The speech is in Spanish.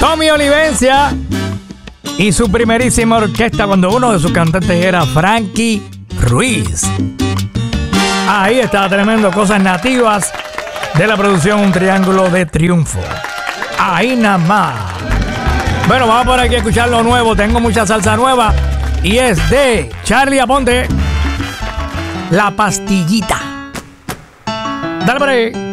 Tommy Olivencia y su primerísima orquesta cuando uno de sus cantantes era Frankie Ruiz. Ahí está, tremendo, cosas nativas de la producción Un Triángulo de Triunfo. Ahí nada más. Bueno, vamos por aquí a escuchar lo nuevo. Tengo mucha salsa nueva y es de Charlie Aponte, La Pastillita. Dale por ahí.